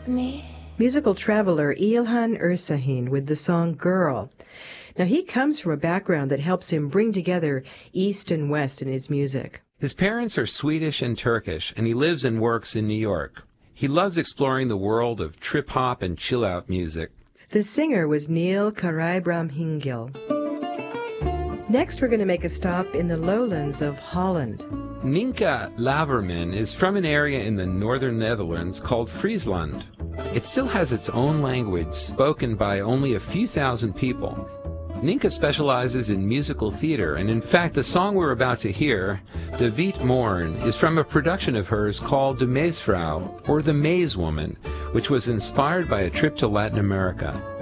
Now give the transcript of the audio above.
me. Musical traveler Ilhan Ersahin with the song Girl. Now, he comes from a background that helps him bring together East and West in his music. His parents are Swedish and Turkish, and he lives and works in New York. He loves exploring the world of trip-hop and chill-out music. The singer was Neil Karaibrahimgil. Next, we're going to make a stop in the lowlands of Holland. Ninka Laverman is from an area in the northern Netherlands called Friesland. It still has its own language, spoken by only a few thousand people. Ninka specializes in musical theater, and in fact the song we're about to hear, De Wiet Morn, is from a production of hers called De Maisvrouw, or The Maze Woman, which was inspired by a trip to Latin America.